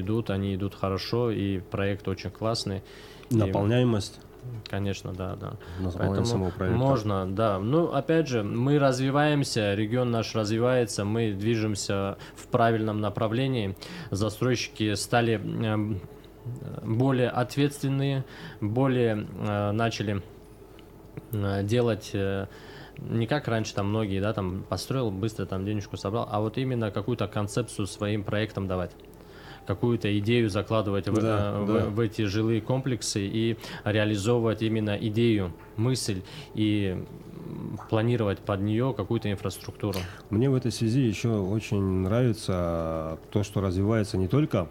идут, они идут хорошо, и проект очень классный. Наполняемость. Конечно, да. Поэтому можно, да. Ну, опять же, мы развиваемся, регион наш развивается, мы движемся в правильном направлении. Застройщики стали более ответственные, более начали делать не как раньше, там многие, да, там построил, быстро там денежку собрал, а вот именно какую-то концепцию своим проектам давать. Какую-то идею закладывать в эти жилые комплексы и реализовывать именно идею, мысль и планировать под нее какую-то инфраструктуру. Мне в этой связи еще очень нравится то, что развивается не только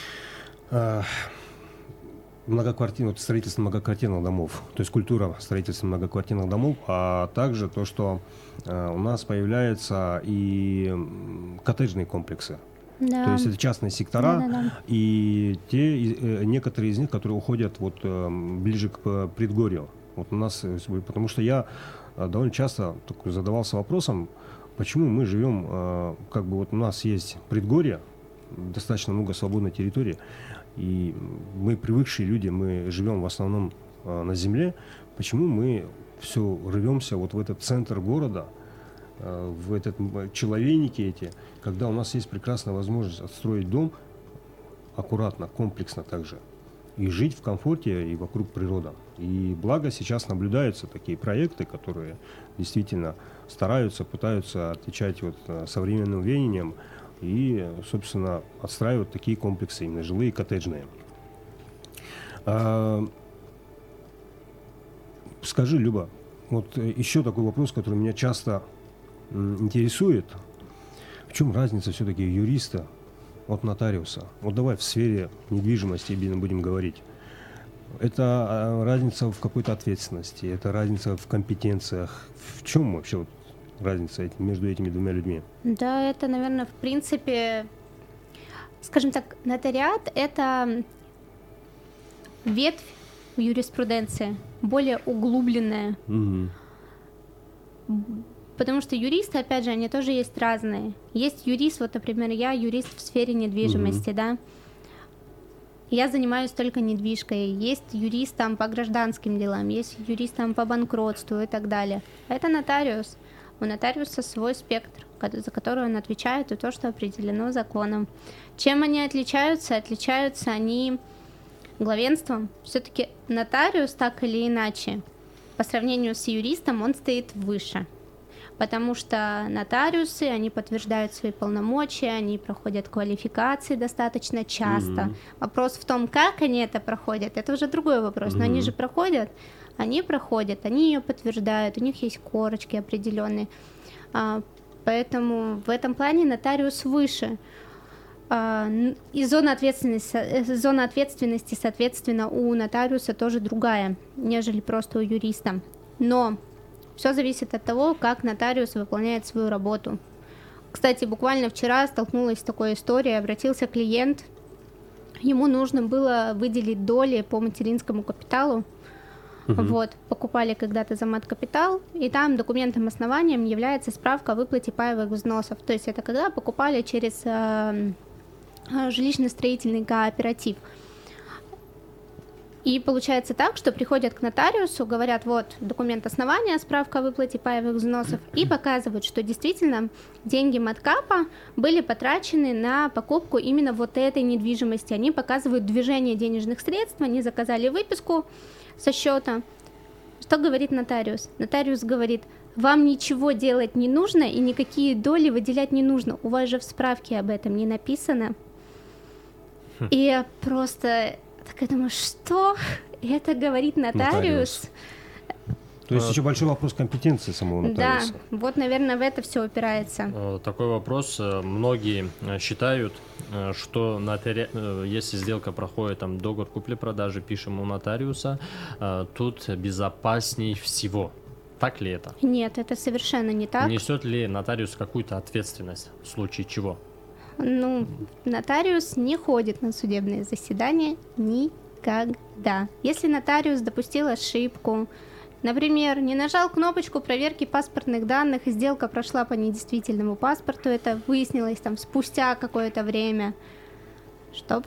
строительство многоквартирных домов, то есть культура строительства многоквартирных домов, а также то, что у нас появляются и коттеджные комплексы. Да. То есть это частные сектора, и некоторые из них, которые уходят ближе к предгорью. Вот у нас, потому что я довольно часто задавался вопросом, почему мы живем, у нас есть предгорье, достаточно много свободной территории, и мы привыкшие люди, мы живем в основном на земле, почему мы все рвемся в этот центр города, в этот человейники эти, когда у нас есть прекрасная возможность отстроить дом аккуратно, комплексно также, и жить в комфорте и вокруг природы. И благо сейчас наблюдаются такие проекты, которые действительно стараются, пытаются отвечать современным веяниям и, собственно, отстраивают такие комплексы, именно жилые, коттеджные. Скажи, Люба, еще такой вопрос, который меня часто интересует. В чем разница все-таки юриста от нотариуса? Давай в сфере недвижимости будем говорить. Это разница в какой-то ответственности, это разница в компетенциях. В чем вообще разница между этими двумя людьми? Да, это, наверное, в принципе, скажем так, нотариат — это ветвь в юриспруденции, более углубленная. Угу. Потому что юристы, опять же, они тоже есть разные. Есть юрист, например, я юрист в сфере недвижимости, да. Я занимаюсь только недвижкой. Есть юрист там по гражданским делам, есть юрист там по банкротству и так далее. Это нотариус. У нотариуса свой спектр, за который он отвечает, и то, что определено законом. Чем они отличаются? Отличаются они главенством. Все-таки нотариус, так или иначе, по сравнению с юристом, он стоит выше. Потому что нотариусы, они подтверждают свои полномочия, они проходят квалификации достаточно часто. Вопрос в том, как они это проходят, это уже другой вопрос. Но они же проходят, они ее подтверждают, у них есть корочки определенные. Поэтому в этом плане нотариус выше. И зона ответственности, соответственно, у нотариуса тоже другая, нежели просто у юриста. Но все зависит от того, как нотариус выполняет свою работу. Кстати, буквально вчера столкнулась с такой историей, обратился клиент, ему нужно было выделить доли по материнскому капиталу. Покупали когда-то за мат-капитал, и там документом основанием является справка о выплате паевых взносов. То есть это когда покупали через жилищно-строительный кооператив. И получается так, что приходят к нотариусу, говорят, документ основания, справка о выплате паевых взносов, и показывают, что действительно деньги маткапа были потрачены на покупку именно этой недвижимости. Они показывают движение денежных средств, они заказали выписку со счета. Что говорит нотариус? Нотариус говорит, вам ничего делать не нужно и никакие доли выделять не нужно. У вас же в справке об этом не написано. И я просто... Так я думаю, что это говорит нотариус? То есть еще большой вопрос компетенции самого нотариуса. Да, наверное, в это все упирается. Такой вопрос. Многие считают, что если сделка проходит, договор купли-продажи, пишем у нотариуса, тут безопасней всего. Так ли это? Нет, это совершенно не так. Несет ли нотариус какую-то ответственность в случае чего? Нотариус не ходит на судебные заседания никогда. Если нотариус допустил ошибку, например, не нажал кнопочку проверки паспортных данных, и сделка прошла по недействительному паспорту, это выяснилось спустя какое-то время, что